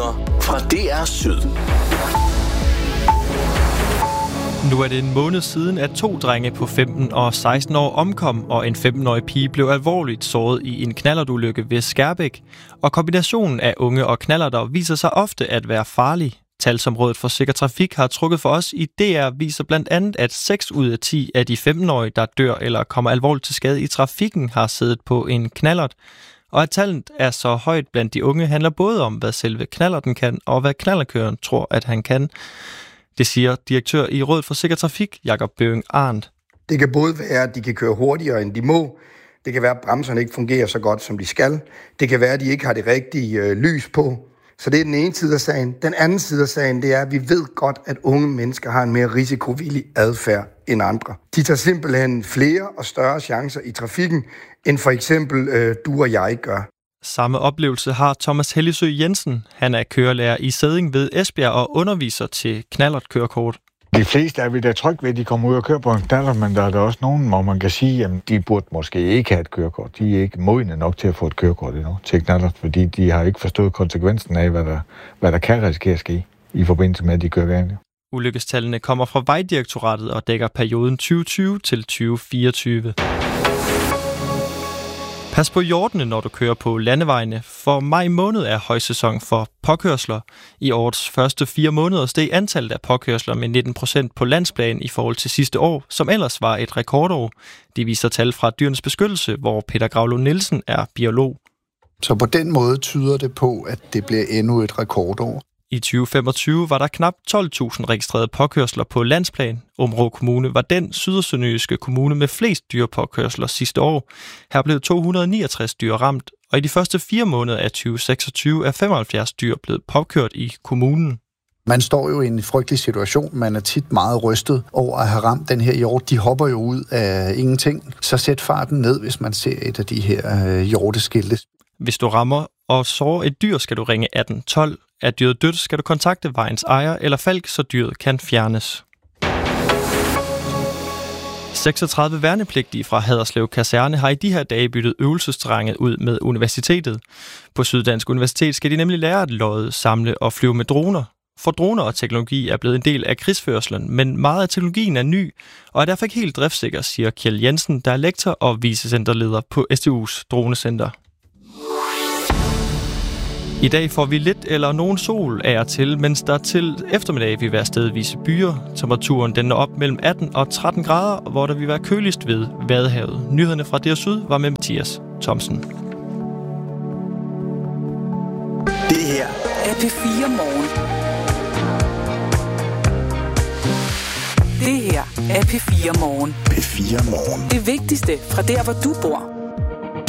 Nyheder fra DR Syd. Nu er det en måned siden, at 2 drenge på 15 og 16 år omkom, og en 15-årig pige blev alvorligt såret i en knallertulykke ved Skærbæk. Og kombinationen af unge og knallerter viser sig ofte at være farlig. Tal, som Rådet for Sikker Trafik har trukket for os i DR, viser blandt andet, at 6 ud af 10 af de 15-årige, der dør eller kommer alvorligt til skade i trafikken, har siddet på en knallert. Og at tallet er så højt blandt de unge, handler både om, hvad selve knallerten kan, og hvad knallertkøreren tror, at han kan. Det siger direktør i Rådet for Sikker Trafik, Jakob Bøving Arndt. Det kan både være, at de kan køre hurtigere, end de må. Det kan være, at bremserne ikke fungerer så godt, som de skal. Det kan være, at de ikke har det rigtige lys på. Så det er den ene side af sagen. Den anden side af sagen, det er, at vi ved godt, at unge mennesker har en mere risikovillig adfærd end andre. De tager simpelthen flere og større chancer i trafikken, end for eksempel du og jeg gør. Samme oplevelse har Thomas Hellisø Jensen. Han er kørelærer i Sædding ved Esbjerg og underviser til knallertkørekort. De fleste er vi da trygge ved, at de kommer ud og kører på en knallert, men der er der også nogen, hvor man kan sige, at de burde måske ikke have et kørekort. De er ikke modne nok til at få et kørekort endnu til knallert, fordi de har ikke forstået konsekvensen af, hvad der kan risikere at ske i forbindelse med, at de kører galt. Ulykkestallene kommer fra Vejdirektoratet og dækker perioden 2020 til 2024. Pas på hjortene, når du kører på landevejene, for maj måned er højsæson for påkørsler. I årets første 4 måneder steg antallet af påkørsler med 19% på landsplan i forhold til sidste år, som ellers var et rekordår. Det viser tal fra Dyrenes Beskyttelse, hvor Peter Gravlund Nielsen er biolog. Så på den måde tyder det på, at det bliver endnu et rekordår. I 2025 var der knap 12.000 registrerede påkørsler på landsplan. Aabenraa Kommune var den syd- og sønderjyske kommune med flest dyrepåkørsler sidste år. Her blev 269 dyr ramt, og i de første 4 måneder af 2026 er 75 dyr blevet påkørt i kommunen. Man står jo i en frygtelig situation. Man er tit meget rystet over at have ramt den her hjort. De hopper jo ud af ingenting. Så sæt farten ned, hvis man ser et af de her hjorteskilte. Hvis du rammer og sårer et dyr, skal du ringe 1812. Er dyret dødt, skal du kontakte vejens ejer eller falk, så dyret kan fjernes. 36 værnepligtige fra Haderslev Kaserne har i de her dage byttet øvelsesterrænet ud med universitetet. På Syddansk Universitet skal de nemlig lære at lodde, samle og flyve med droner. For droner og teknologi er blevet en del af krigsførslen, men meget af teknologien er ny og er derfor ikke helt driftsikker, siger Kjeld Jensen, der er lektor og vicecenterleder på SDU's dronecenter. I dag får vi lidt eller nogen sol af og til, mens der til eftermiddag vil være stedvise byer. Temperaturen den når op mellem 18 og 13 grader, hvor der vil være køligst ved Vadehavet. Nyhederne fra DR Syd var med Mathias Thomsen. Det her er P4 Morgen. Det her er P4 Morgen. P4 Morgen. Det vigtigste fra der, hvor du bor.